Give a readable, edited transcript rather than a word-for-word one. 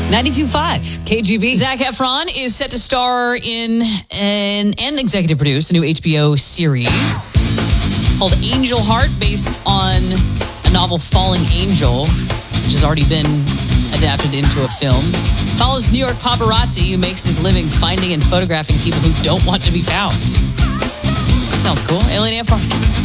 92.5 KGB. Zac Efron is set to star in and executive produce a new HBO series called Angel Heart, based on a novel, Falling Angel, which has already been adapted into a film. Follows New York paparazzi who makes his living finding and photographing people who don't want to be found. Sounds cool. Alien Ant Farm.